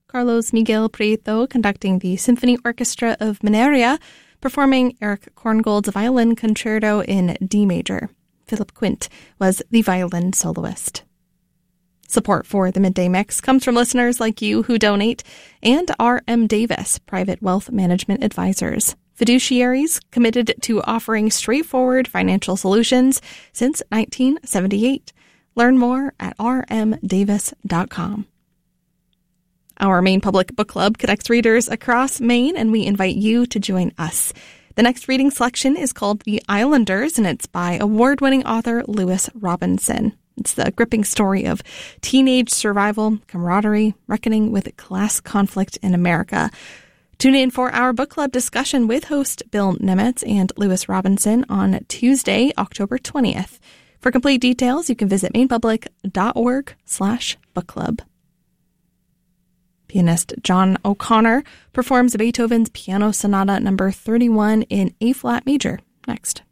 Carlos Miguel Prieto conducting the Symphony Orchestra of Mineria, performing Eric Korngold's Violin Concerto in D major. Philip Quint was the violin soloist. Support for the Midday Mix comes from listeners like you who donate, and R.M. Davis, Private Wealth Management Advisors. Fiduciaries committed to offering straightforward financial solutions since 1978. Learn more at rmdavis.com. Our Maine Public Book Club connects readers across Maine, and we invite you to join us. The next reading selection is called The Islanders, and it's by award-winning author Lewis Robinson. It's the gripping story of teenage survival, camaraderie, reckoning with class conflict in America. Tune in for our book club discussion with host Bill Nemetz and Lewis Robinson on Tuesday, October 20th. For complete details, you can visit mainepublic.org/book club. Pianist John O'Connor performs Beethoven's Piano Sonata No. 31 in A-flat major next.